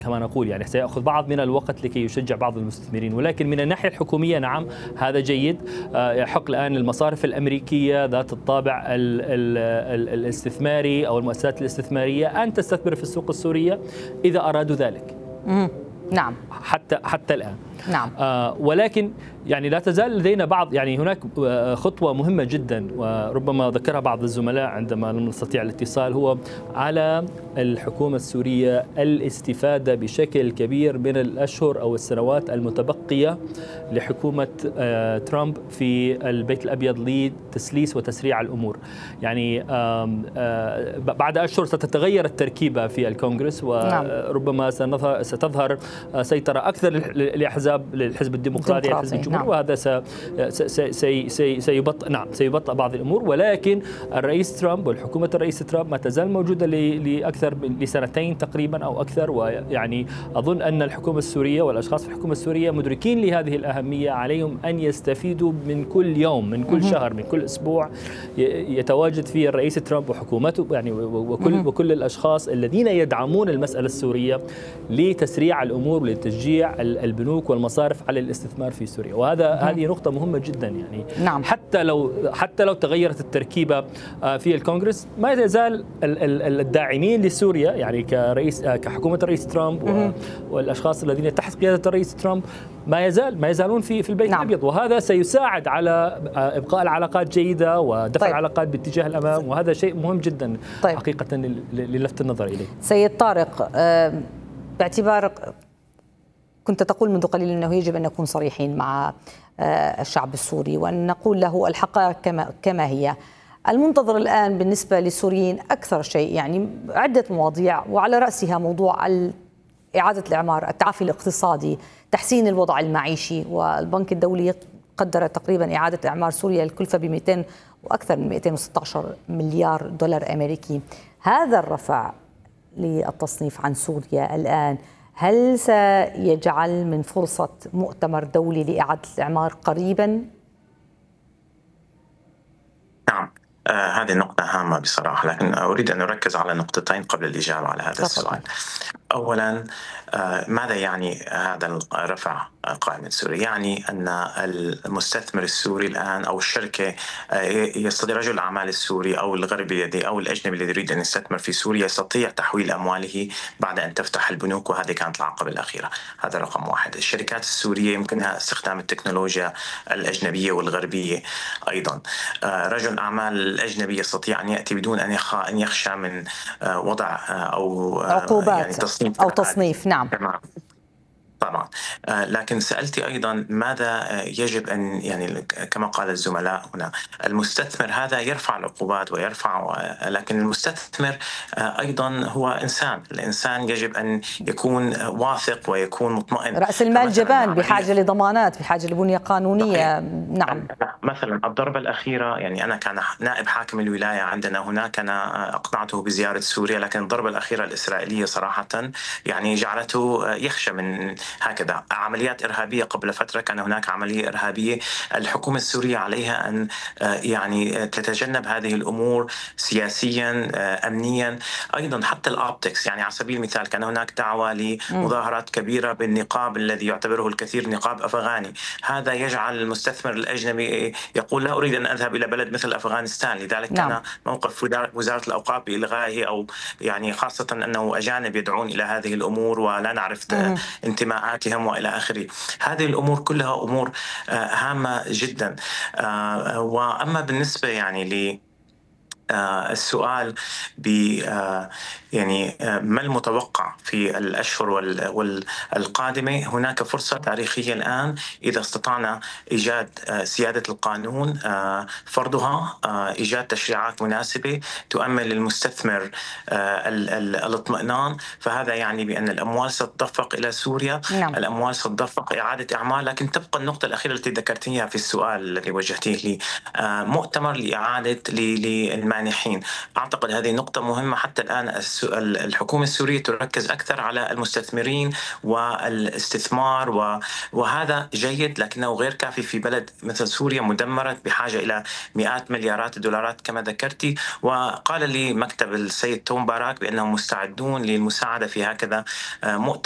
كما نقول يعني سيأخذ بعض من الوقت لكي يشجع بعض المستثمرين، ولكن من الناحية الحكومية نعم هذا جيد. يحق الآن المصارف الأمريكية ذات الطابع الاستثماري أو المؤسسات الاستثمارية أن تستثمر في السوق السورية إذا أرادوا ذلك. نعم حتى الآن. نعم. ولكن يعني لا تزال لدينا بعض، يعني هناك خطوة مهمة جدا وربما ذكرها بعض الزملاء عندما لم نستطيع الاتصال، هو على الحكومة السورية الاستفادة بشكل كبير من الأشهر أو السنوات المتبقية لحكومة ترامب في البيت الأبيض لتسليس وتسريع الأمور. يعني بعد أشهر ستتغير التركيبة في الكونغرس وربما ستظهر سيطرة أكثر للحزب الديمقراطي الحزب الجمهوري، وهذا سيبطئ بعض الأمور. ولكن الرئيس ترامب والحكومة الرئيس ترامب ما تزال موجودة لأكثر لسنتين تقريبا أو أكثر. ويعني أظن أن الحكومة السورية والأشخاص في الحكومة السورية مدركين لهذه الأهمية، عليهم أن يستفيدوا من كل يوم، من كل شهر، من كل أسبوع يتواجد فيه الرئيس ترامب وحكومته، يعني وكل الأشخاص الذين يدعمون المسألة السورية لتسريع الأمور ولتشجيع البنوك والمصارف على الاستثمار في سوريا. هذه نقطة مهمة جدا يعني. نعم. حتى لو تغيرت التركيبة في الكونغرس، ما يزال الداعمين لسوريا يعني كحكومة الرئيس ترامب والأشخاص الذين تحت قيادة الرئيس ترامب ما يزالون في البيت الأبيض، وهذا سيساعد على إبقاء العلاقات جيدة ودفع العلاقات باتجاه الأمام، وهذا شيء مهم جدا حقيقة للفت النظر إليه. سيد طارق، باعتبار كنت تقول منذ قليل أنه يجب أن نكون صريحين مع الشعب السوري وأن نقول له الحقائق كما هي، المنتظر الآن بالنسبة للسوريين أكثر شيء يعني عدة مواضيع، وعلى رأسها موضوع إعادة الإعمار، التعافي الاقتصادي، تحسين الوضع المعيشي. والبنك الدولي قدر تقريبا إعادة إعمار سوريا الكلفة ب 200 وأكثر من 216 مليار دولار أمريكي. هذا الرفع للتصنيف عن سوريا الآن هل سيجعل من فرصة مؤتمر دولي لإعادة الإعمار قريبا؟ نعم، هذه نقطة هامة بصراحة، لكن أريد أن أركز على نقطتين قبل الإجابة على هذا السؤال. أولا، ماذا يعني هذا الرفع قائمة سوريا؟ يعني أن المستثمر السوري الآن أو الشركة يستطيع، رجل الأعمال السوري أو الغربي أو الأجنبي الذي يريد أن يستثمر في سوريا يستطيع تحويل أمواله بعد أن تفتح البنوك، وهذه كانت العقبة الأخيرة. هذا رقم واحد. الشركات السورية يمكنها استخدام التكنولوجيا الأجنبية والغربية أيضا. رجل الأعمال الأجنبي يستطيع أن يأتي بدون أن يخشى من وضع أو عقوبات يعني أو تصنيف. نعم طبعا. لكن سألتي أيضا ماذا يجب أن، يعني كما قال الزملاء هنا، المستثمر هذا يرفع العقوبات ويرفع، لكن المستثمر أيضا هو إنسان. الإنسان يجب أن يكون واثق ويكون مطمئن. رأس المال جبان، بحاجة لضمانات، بحاجة لبنية قانونية. نعم. مثلا الضربة الأخيرة، يعني أنا كان نائب حاكم الولاية عندنا هناك، أنا أقنعته بزيارة سوريا، لكن الضربة الأخيرة الإسرائيلية صراحة يعني جعلته يخشى من هكذا عمليات إرهابية. قبل فترة كان هناك عملية إرهابية، الحكومة السورية عليها أن يعني تتجنب هذه الأمور سياسيا أمنيا أيضا. حتى الأوبتكس، يعني على سبيل المثال كان هناك دعوة لمظاهرات كبيرة بالنقاب الذي يعتبره الكثير نقاب أفغاني. هذا يجعل المستثمر الأجنبي يقول لا أريد أن أذهب إلى بلد مثل أفغانستان. لذلك كان موقف وزارة الأوقاف بإلغائه، أو يعني خاصة أنه أجانب يدعون إلى هذه الأمور ولا نعرف انتماءاتهم وإلى آخره. هذه الأمور كلها أمور هامة جدا. وأما بالنسبة يعني السؤال يعني ما المتوقع في الأشهر القادمة، هناك فرصة تاريخية الآن إذا استطعنا إيجاد سيادة القانون، فرضها، إيجاد تشريعات مناسبة تؤمن للمستثمر الاطمئنان، فهذا يعني بأن الأموال ستدفق إلى سوريا. نعم. الأموال ستدفق إعادة إعمال. لكن تبقى النقطة الأخيرة التي ذكرتيها في السؤال الذي وجهتيه لي، مؤتمر لإعادة للمانحين. أعتقد هذه نقطة مهمة. حتى الآن الحكومة السورية تركز أكثر على المستثمرين والاستثمار، وهذا جيد، لكنه غير كافي في بلد مثل سوريا مدمرة بحاجة إلى مئات مليارات الدولارات كما ذكرتي. وقال لي مكتب السيد توم باراك بأنهم مستعدون للمساعدة في هكذا مؤتمر.